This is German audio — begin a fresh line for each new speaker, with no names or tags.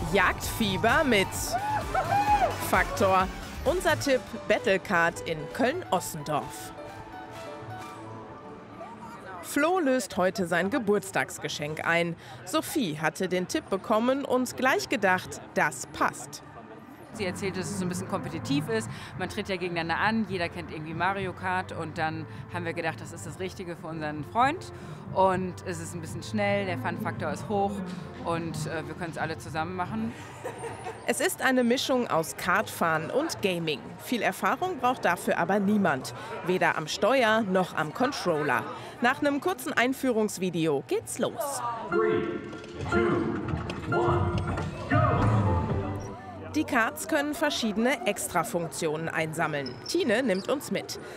Jagdfieber mit Faktor. Unser Tipp: Battlecard in Köln-Ossendorf. Flo löst heute sein Geburtstagsgeschenk ein. Sophie hatte den Tipp bekommen und gleich gedacht, das passt.
Sie erzählt, dass es so ein bisschen kompetitiv ist. Man tritt ja gegeneinander an, jeder kennt irgendwie Mario Kart. Und dann haben wir gedacht, das ist das Richtige für unseren Freund. Und es ist ein bisschen schnell, der Fun-Faktor ist hoch und wir können es alle zusammen machen.
Es ist eine Mischung aus Kartfahren und Gaming. Viel Erfahrung braucht dafür aber niemand. Weder am Steuer noch am Controller. Nach einem kurzen Einführungsvideo geht's los.
3, 2, 1, go!
Die Karts können verschiedene Extrafunktionen einsammeln. Tine nimmt uns mit.